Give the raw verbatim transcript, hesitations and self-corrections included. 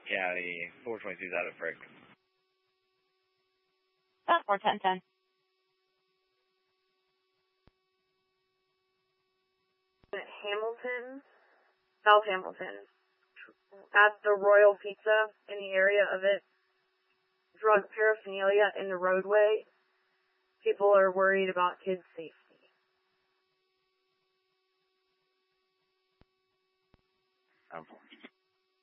Yeah, the four twenty-two is out of Frick. That's four ten ten. Hamilton, South Hamilton, at the Royal Pizza, in the area of it, drug paraphernalia in the roadway. People are worried about kids' safety.